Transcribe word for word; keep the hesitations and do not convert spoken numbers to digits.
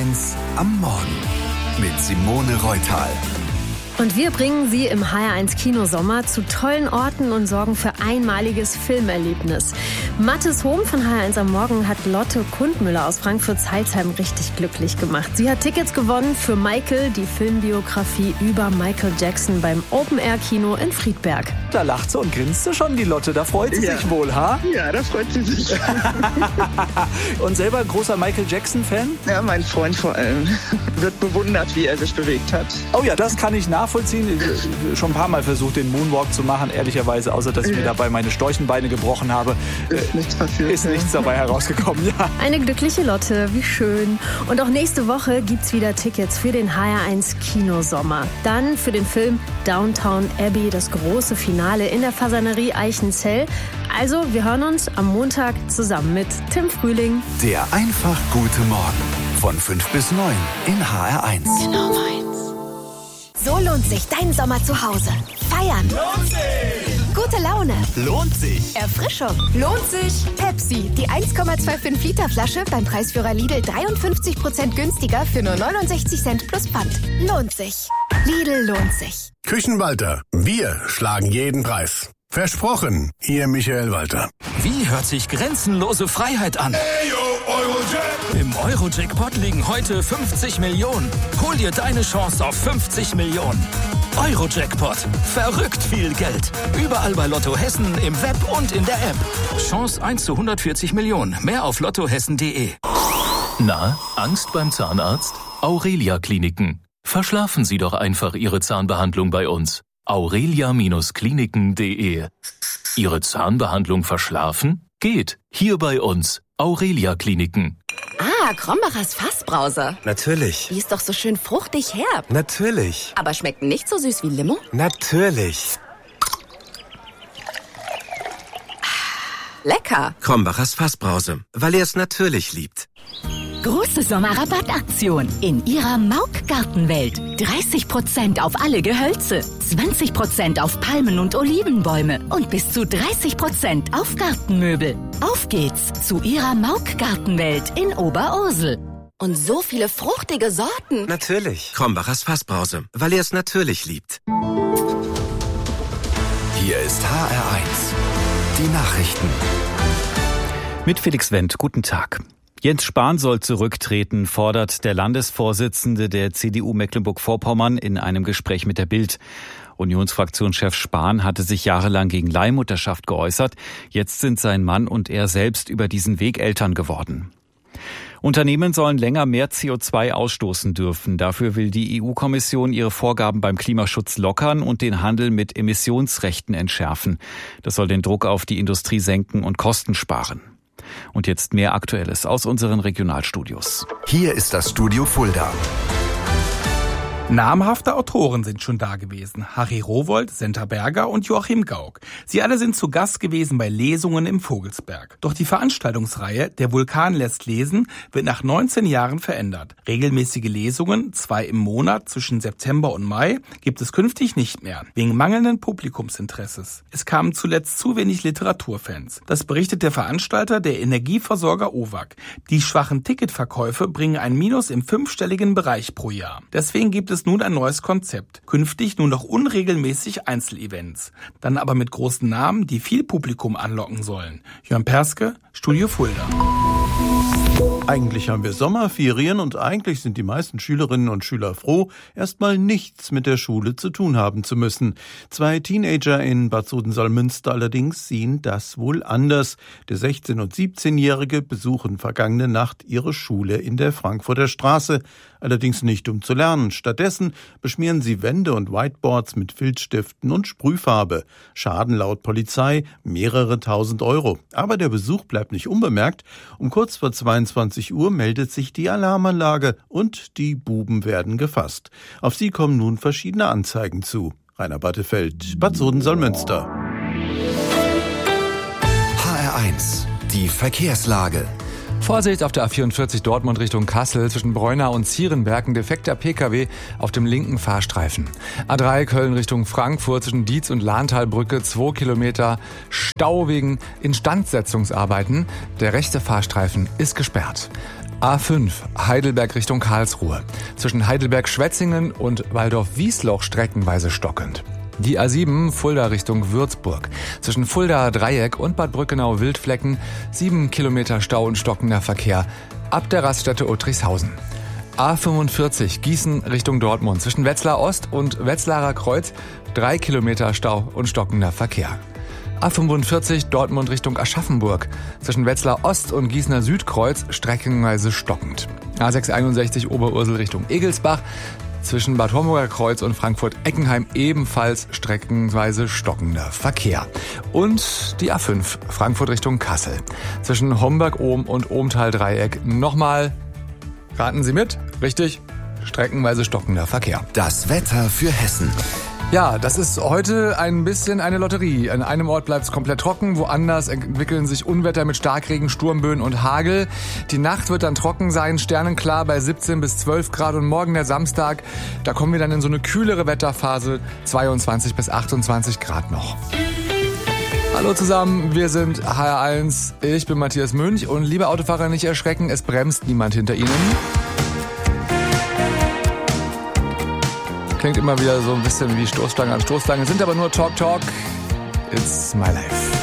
eins am Morgen mit Simone Reutal. Und wir bringen Sie im H R eins Kinosommer zu tollen Orten und sorgen für einmaliges Filmerlebnis. Mathis Hohm von H R eins am Morgen hat Lotte Kundmüller aus Frankfurt-Zeilsheim richtig glücklich gemacht. Sie hat Tickets gewonnen für Michael, die Filmbiografie über Michael Jackson beim Open-Air-Kino in Friedberg. Da lacht sie und grinst sie schon, die Lotte. Da freut sie ja. sich wohl, ha? Ja, da freut sie sich. Und selber ein großer Michael Jackson-Fan? Ja, mein Freund vor allem. Wird bewundert, wie er sich bewegt hat. Oh ja, das kann ich nachvollziehen. Nachvollziehen. Ich schon ein paar Mal versucht, den Moonwalk zu machen, ehrlicherweise, außer dass ich ja. mir dabei meine Storchenbeine gebrochen habe. Ist nichts passiert. Ist nichts dabei herausgekommen, ja. Eine glückliche Lotte, wie schön. Und auch nächste Woche gibt's wieder Tickets für den H R eins Kinosommer. Dann für den Film Downton Abbey, das große Finale in der Fasanerie Eichenzell. Also, wir hören uns am Montag zusammen mit Tim Frühling. Der einfach gute Morgen von fünf bis neun in H R eins. Genau meins. So lohnt sich dein Sommer zu Hause. Feiern. Lohnt sich. Gute Laune. Lohnt sich. Erfrischung. Lohnt sich. Pepsi, die eins Komma fünfundzwanzig Liter Flasche beim Preisführer Lidl dreiundfünfzig Prozent günstiger für nur neunundsechzig Cent plus Pfand. Lohnt sich. Lidl lohnt sich. Küchenwalter. Wir schlagen jeden Preis. Versprochen, Ihr Michael Walter. Wie hört sich grenzenlose Freiheit an? Hey, yo, Eurojack. Im Eurojackpot liegen heute fünfzig Millionen. Hol dir deine Chance auf fünfzig Millionen. Eurojackpot. Verrückt viel Geld. Überall bei Lotto Hessen, im Web und in der App. Chance eins zu hundertvierzig Millionen. Mehr auf lottohessen punkt de. Na, Angst beim Zahnarzt? Aurelia Kliniken. Verschlafen Sie doch einfach Ihre Zahnbehandlung bei uns. aurelia Kliniken punkt de. Ihre Zahnbehandlung verschlafen? Geht. Hier bei uns. Aurelia Kliniken. Ah, Krombachers Fassbrause. Natürlich. Die ist doch so schön fruchtig herb. Natürlich. Aber schmeckt nicht so süß wie Limo? Natürlich. Lecker. Krombachers Fassbrause, weil er es natürlich liebt. Große Sommerrabattaktion in Ihrer Mauk Gartenwelt. dreißig Prozent auf alle Gehölze, zwanzig Prozent auf Palmen und Olivenbäume und bis zu dreißig Prozent auf Gartenmöbel. Auf geht's zu Ihrer Mauk Gartenwelt in Oberursel. Und so viele fruchtige Sorten. Natürlich. Krombachers Fassbrause, weil er es natürlich liebt. Hier ist H R eins. Die Nachrichten. Mit Felix Wendt, guten Tag. Jens Spahn soll zurücktreten, fordert der Landesvorsitzende der C D U Mecklenburg-Vorpommern in einem Gespräch mit der Bild. Unionsfraktionschef Spahn hatte sich jahrelang gegen Leihmutterschaft geäußert. Jetzt sind sein Mann und er selbst über diesen Weg Eltern geworden. Unternehmen sollen länger mehr C O zwei ausstoßen dürfen. Dafür will die E U-Kommission ihre Vorgaben beim Klimaschutz lockern und den Handel mit Emissionsrechten entschärfen. Das soll den Druck auf die Industrie senken und Kosten sparen. Und jetzt mehr Aktuelles aus unseren Regionalstudios. Hier ist das Studio Fulda. Namhafte Autoren sind schon da gewesen. Harry Rowohlt, Senta Berger und Joachim Gauck. Sie alle sind zu Gast gewesen bei Lesungen im Vogelsberg. Doch die Veranstaltungsreihe Der Vulkan lässt lesen wird nach neunzehn Jahren verändert. Regelmäßige Lesungen, zwei im Monat zwischen September und Mai, gibt es künftig nicht mehr, wegen mangelnden Publikumsinteresses. Es kamen zuletzt zu wenig Literaturfans. Das berichtet der Veranstalter, der Energieversorger O W A C. Die schwachen Ticketverkäufe bringen ein Minus im fünfstelligen Bereich pro Jahr. Deswegen gibt es nun ein neues Konzept. Künftig nur noch unregelmäßig Einzelevents. Dann aber mit großen Namen, die viel Publikum anlocken sollen. Jörn Perske, Studio Fulda. Eigentlich haben wir Sommerferien und eigentlich sind die meisten Schülerinnen und Schüler froh, erstmal nichts mit der Schule zu tun haben zu müssen. Zwei Teenager in Bad Soden-Salmünster allerdings sehen das wohl anders. Der sechzehn- und siebzehnjährige besuchen vergangene Nacht ihre Schule in der Frankfurter Straße. Allerdings nicht um zu lernen. Stattdessen beschmieren sie Wände und Whiteboards mit Filzstiften und Sprühfarbe. Schaden laut Polizei mehrere tausend Euro. Aber der Besuch bleibt nicht unbemerkt. Um kurz vor zweiundzwanzig Uhr meldet sich die Alarmanlage und die Buben werden gefasst. Auf sie kommen nun verschiedene Anzeigen zu. Rainer Battefeld, Bad Soden-Salmünster. H R eins, die Verkehrslage. Vorsicht auf der A vierundvierzig Dortmund Richtung Kassel zwischen Breunau und Zierenberg, ein defekter P K W auf dem linken Fahrstreifen. A drei Köln Richtung Frankfurt zwischen Dietz und Lahntalbrücke, zwei Kilometer Stau wegen Instandsetzungsarbeiten. Der rechte Fahrstreifen ist gesperrt. A fünf, Heidelberg Richtung Karlsruhe. Zwischen Heidelberg-Schwetzingen und Waldorf-Wiesloch streckenweise stockend. Die A sieben, Fulda Richtung Würzburg. Zwischen Fulda-Dreieck und Bad Brückenau-Wildflecken sieben Kilometer Stau und stockender Verkehr ab der Raststätte Uttrichshausen. A fünfundvierzig, Gießen Richtung Dortmund. Zwischen Wetzlar Ost und Wetzlarer Kreuz drei Kilometer Stau und stockender Verkehr. A fünfundvierzig, Dortmund Richtung Aschaffenburg. Zwischen Wetzlar Ost und Gießener Südkreuz streckenweise stockend. A sechshunderteinundsechzig, Oberursel Richtung Egelsbach. Zwischen Bad Homburger Kreuz und Frankfurt-Eckenheim ebenfalls streckenweise stockender Verkehr. Und die A fünf, Frankfurt Richtung Kassel. Zwischen Homberg-Ohm und Ohmtal-Dreieck nochmal, raten Sie mit, richtig, streckenweise stockender Verkehr. Das Wetter für Hessen. Ja, das ist heute ein bisschen eine Lotterie. An einem Ort bleibt es komplett trocken, woanders entwickeln sich Unwetter mit Starkregen, Sturmböen und Hagel. Die Nacht wird dann trocken sein, sternenklar bei siebzehn bis zwölf Grad und morgen der Samstag, da kommen wir dann in so eine kühlere Wetterphase, zweiundzwanzig bis achtundzwanzig Grad noch. Hallo zusammen, wir sind H R eins, ich bin Matthias Münch und liebe Autofahrer, nicht erschrecken, es bremst niemand hinter Ihnen. Klingt immer wieder so ein bisschen wie Stoßstange an Stoßstange, sind aber nur Talk Talk. It's my life.